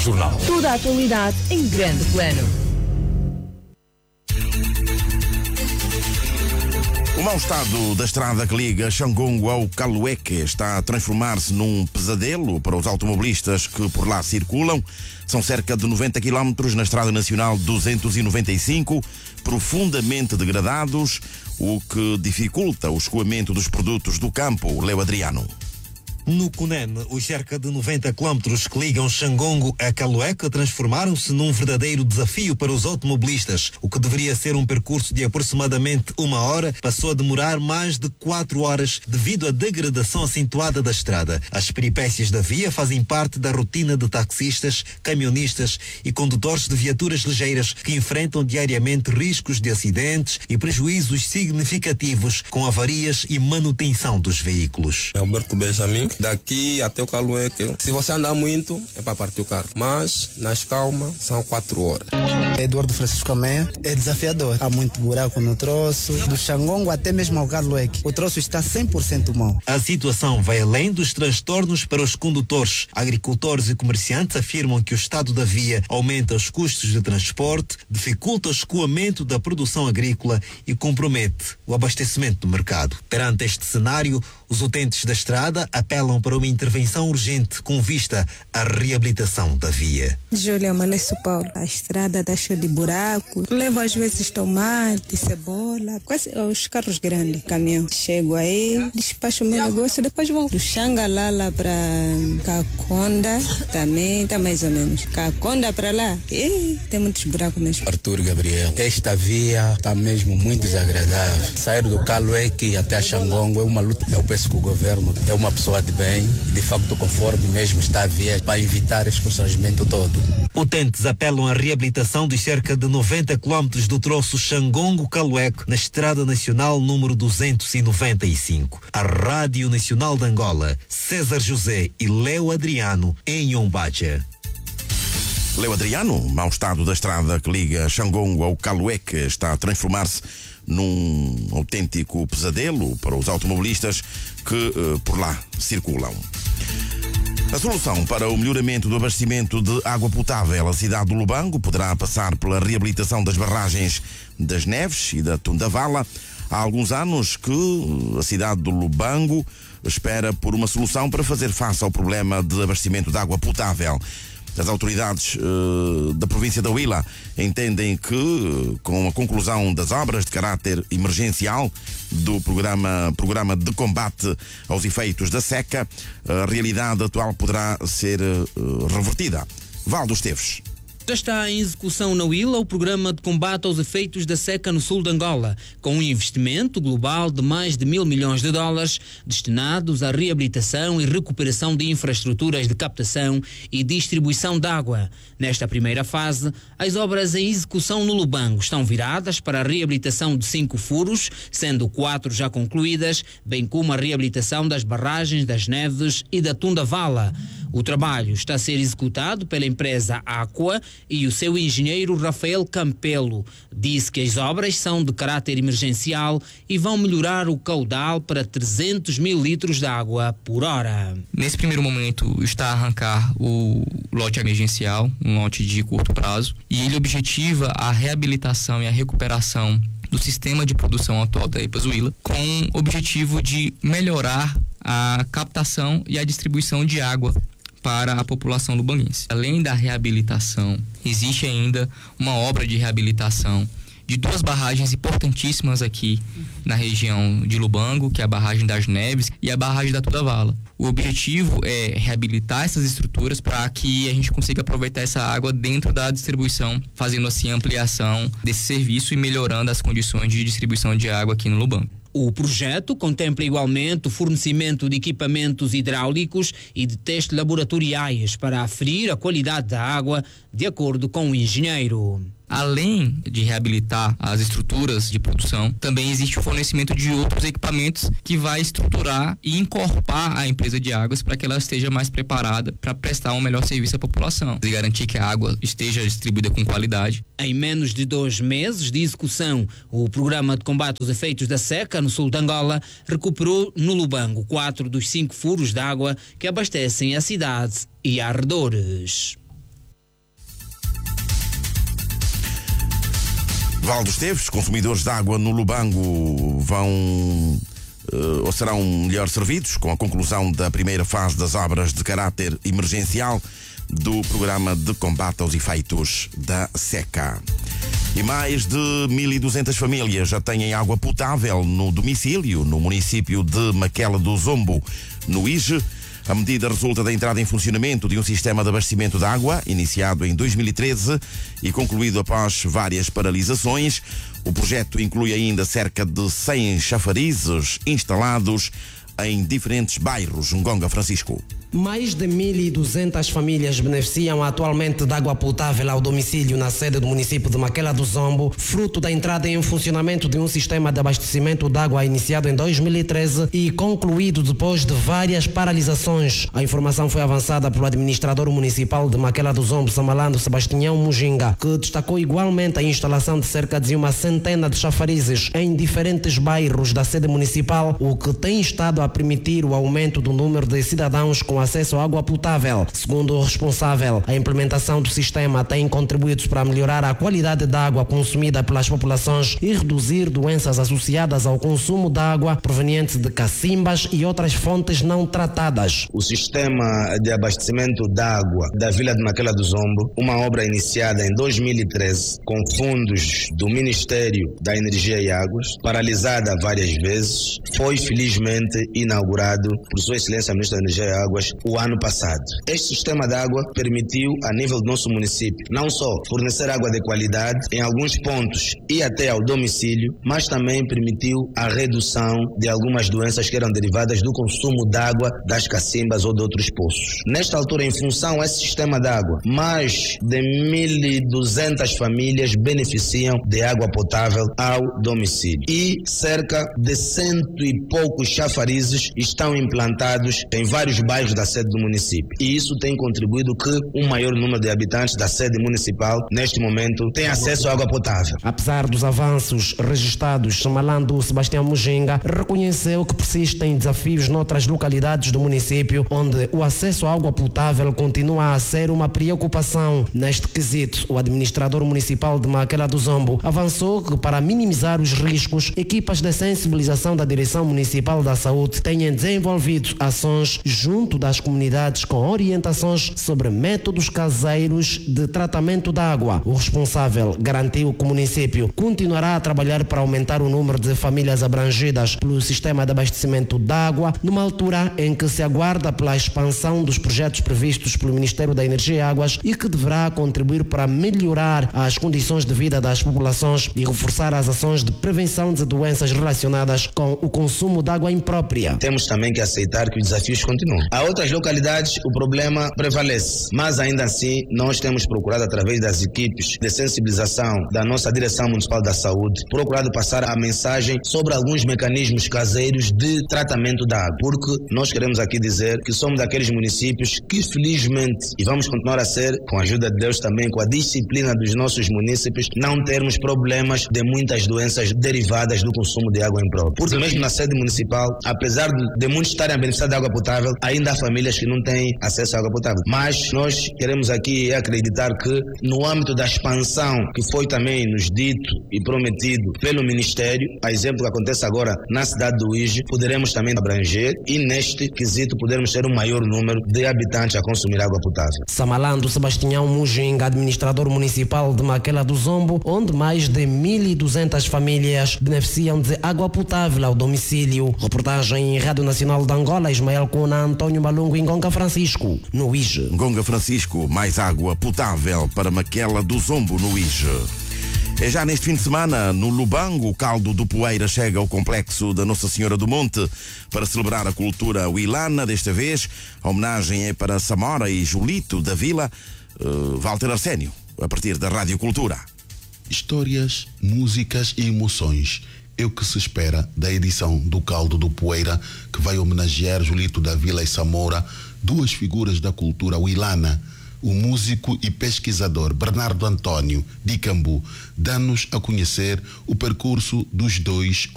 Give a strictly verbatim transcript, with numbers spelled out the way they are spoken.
Jornal. Toda a atualidade em grande plano. O mau estado da estrada que liga Xangongo ao Calueque está a transformar-se num pesadelo para os automobilistas que por lá circulam. São cerca de noventa quilómetros na Estrada Nacional duzentos e noventa e cinco, profundamente degradados, o que dificulta o escoamento dos produtos do campo. Leo Adriano. No Cunene, os cerca de noventa quilómetros que ligam Xangongo a Calueque transformaram-se num verdadeiro desafio para os automobilistas. O que deveria ser um percurso de aproximadamente uma hora passou a demorar mais de quatro horas devido à degradação acentuada da estrada. As peripécias da via fazem parte da rotina de taxistas, caminhonistas e condutores de viaturas ligeiras que enfrentam diariamente riscos de acidentes e prejuízos significativos com avarias e manutenção dos veículos. É Alberto Benjamin. Daqui até o Calueque, se você andar muito, é para partir o carro. Mas, nas calmas, são quatro horas. Eduardo Francisco Meia, é desafiador. Há muito buraco no troço. Do Xangongo até mesmo ao Calueque, o troço está cem por cento mau. A situação vai além dos transtornos para os condutores. Agricultores e comerciantes afirmam que o estado da via aumenta os custos de transporte, dificulta o escoamento da produção agrícola e compromete o abastecimento do mercado. Perante este cenário, os utentes da estrada apelam para uma intervenção urgente com vista à reabilitação da via. Júlia Malesso Paulo, a estrada está cheia de buraco, levo às vezes tomate, cebola, quase os carros grandes, caminhão. Chego aí, despacho o meu negócio, depois vou do Xangalala para Caconda, também está mais ou menos. Caconda para lá, e tem muitos buracos mesmo. Arthur Gabriel, esta via está mesmo muito desagradável. Sair do Calueque até a Xangongo é uma luta. Eu penso que o governo é uma pessoa de bem, de facto conforme mesmo está a via para evitar esse constrangimento todo. Utentes apelam à reabilitação dos cerca de noventa quilómetros do troço Xangongo-Calueque na Estrada Nacional número duzentos e noventa e cinco. A Rádio Nacional de Angola, César José e Leo Adriano em Yombacha. Leo Adriano, o mau estado da estrada que liga Xangongo ao Calueque está a transformar-se num autêntico pesadelo para os automobilistas que uh, por lá circulam. A solução para o melhoramento do abastecimento de água potável à cidade do Lubango poderá passar pela reabilitação das barragens das Neves e da Tundavala. Há alguns anos que a cidade do Lubango espera por uma solução para fazer face ao problema de abastecimento de água potável. As autoridades uh, da província da Huila entendem que, uh, com a conclusão das obras de caráter emergencial do programa, programa de combate aos efeitos da seca, a realidade atual poderá ser uh, revertida. Valdo Esteves. Já está em execução na Huila o programa de combate aos efeitos da seca no sul de Angola, com um investimento global de mais de mil milhões de dólares destinados à reabilitação e recuperação de infraestruturas de captação e distribuição de água. Nesta primeira fase, as obras em execução no Lubango estão viradas para a reabilitação de cinco furos, sendo quatro já concluídas, bem como a reabilitação das barragens das Neves e da Tundavala. O trabalho está a ser executado pela empresa Aqua e o seu engenheiro Rafael Campelo disse que as obras são de caráter emergencial e vão melhorar o caudal para trezentos mil litros de água por hora. Nesse primeiro momento está a arrancar o lote emergencial, um lote de curto prazo, e ele objetiva a reabilitação e a recuperação do sistema de produção atual da Epazuila, com o objetivo de melhorar a captação e a distribuição de água para a população lubanguense. Além da reabilitação, existe ainda uma obra de reabilitação de duas barragens importantíssimas aqui na região de Lubango, que é a barragem das Neves e a barragem da Tundavala. O objetivo é reabilitar essas estruturas para que a gente consiga aproveitar essa água dentro da distribuição, fazendo assim a ampliação desse serviço e melhorando as condições de distribuição de água aqui no Lubango. O projeto contempla igualmente o fornecimento de equipamentos hidráulicos e de testes laboratoriais para aferir a qualidade da água, de acordo com o engenheiro. Além de reabilitar as estruturas de produção, também existe o fornecimento de outros equipamentos que vai estruturar e encorpar a empresa de águas para que ela esteja mais preparada para prestar um melhor serviço à população e garantir que a água esteja distribuída com qualidade. Em menos de dois meses de execução, o programa de combate aos efeitos da seca no sul de Angola recuperou no Lubango quatro dos cinco furos de água que abastecem a cidade e arredores. Val dos Teves, consumidores de água no Lubango vão uh, ou serão melhor servidos com a conclusão da primeira fase das obras de caráter emergencial do programa de combate aos efeitos da seca. E mais de mil e duzentas famílias já têm água potável no domicílio no município de Maquela do Zombo, no Ige. A medida resulta da entrada em funcionamento de um sistema de abastecimento de água, iniciado em dois mil e treze e concluído após várias paralisações. O projeto inclui ainda cerca de cem chafarizes instalados em diferentes bairros. Ngonga Francisco. Mais de mil e duzentas famílias beneficiam atualmente de água potável ao domicílio na sede do município de Maquela do Zombo, fruto da entrada em funcionamento de um sistema de abastecimento de água iniciado em dois mil e treze e concluído depois de várias paralisações. A informação foi avançada pelo administrador municipal de Maquela do Zombo, Samalando Sebastião Mujinga, que destacou igualmente a instalação de cerca de uma centena de chafarizes em diferentes bairros da sede municipal, o que tem estado a permitir o aumento do número de cidadãos com acesso à água potável. Segundo o responsável, a implementação do sistema tem contribuído para melhorar a qualidade da água consumida pelas populações e reduzir doenças associadas ao consumo de água provenientes de cacimbas e outras fontes não tratadas. O sistema de abastecimento de água da Vila de Maquela do Zombo, uma obra iniciada em dois mil e treze com fundos do Ministério da Energia e Águas, paralisada várias vezes, foi felizmente inaugurado por Sua Excelência Ministra da Energia e Águas o ano passado. Este sistema de água permitiu, a nível do nosso município, não só fornecer água de qualidade em alguns pontos e até ao domicílio, mas também permitiu a redução de algumas doenças que eram derivadas do consumo de água das cacimbas ou de outros poços. Nesta altura, em função desse sistema de água, mais de mil e duzentas famílias beneficiam de água potável ao domicílio e cerca de cento e poucos chafarizes estão implantados em vários bairros da sede do município. E isso tem contribuído que um maior número de habitantes da sede municipal, neste momento, tem acesso à água potável. Apesar dos avanços registrados, Samalando Sebastião Mujinga reconheceu que persistem desafios noutras localidades do município, onde o acesso à água potável continua a ser uma preocupação. Neste quesito, o administrador municipal de Maquela do Zombo avançou que, para minimizar os riscos, equipas de sensibilização da Direção Municipal da Saúde têm desenvolvido ações junto das comunidades com orientações sobre métodos caseiros de tratamento da água. O responsável garantiu que o município continuará a trabalhar para aumentar o número de famílias abrangidas pelo sistema de abastecimento de água, numa altura em que se aguarda pela expansão dos projetos previstos pelo Ministério da Energia e Águas e que deverá contribuir para melhorar as condições de vida das populações e reforçar as ações de prevenção de doenças relacionadas com o consumo de água imprópria. Temos também que aceitar que os desafios continuam. Há outras localidades o problema prevalece, mas ainda assim nós temos procurado, através das equipes de sensibilização da nossa Direção Municipal da Saúde, procurado passar a mensagem sobre alguns mecanismos caseiros de tratamento da água, porque nós queremos aqui dizer que somos daqueles municípios que felizmente, e vamos continuar a ser, com a ajuda de Deus também, com a disciplina dos nossos munícipes, não termos problemas de muitas doenças derivadas do consumo de água imprópria. Porque mesmo na sede municipal, apesar de, de muitos estarem a beneficiar de água potável, ainda há famílias que não têm acesso à água potável. Mas nós queremos aqui acreditar que no âmbito da expansão que foi também nos dito e prometido pelo Ministério, a exemplo que acontece agora na cidade do Ige, poderemos também abranger e neste quesito podermos ter um maior número de habitantes a consumir água potável. Samalando Sebastião Mujinga, administrador municipal de Maquela do Zombo, onde mais de mil e duzentas famílias beneficiam de água potável ao domicílio. Reportagem em Rádio Nacional de Angola, Ismael Cuna, Antônio Malungo e Ngonga Francisco, no Ige. Ngonga Francisco, mais água potável para Maquela do Zombo, no Ige. É já neste fim de semana, no Lubango, o caldo do Poeira chega ao complexo da Nossa Senhora do Monte para celebrar a cultura huilana. Desta vez, a homenagem é para Samora e Julito da Vila, uh, Walter Arsénio, a partir da Rádio Cultura. Histórias, músicas e emoções é o que se espera da edição do Caldo do Poeira, que vai homenagear Julito da Vila e Samora, duas figuras da cultura huilana. O músico e pesquisador Bernardo Antônio de Cambu dá-nos a conhecer o percurso dos dois